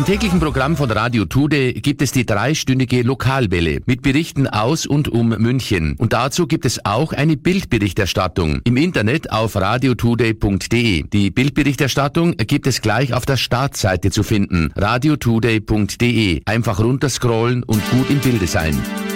Im täglichen Programm von Radio Tude gibt es die 3-stündige Lokalwelle mit Berichten aus und um München. Und dazu gibt es auch eine Bildberichterstattung im Internet auf radiotude.de. Die Bildberichterstattung gibt es gleich auf der Startseite zu finden, radiotude.de. Einfach runterscrollen und gut im Bilde sein.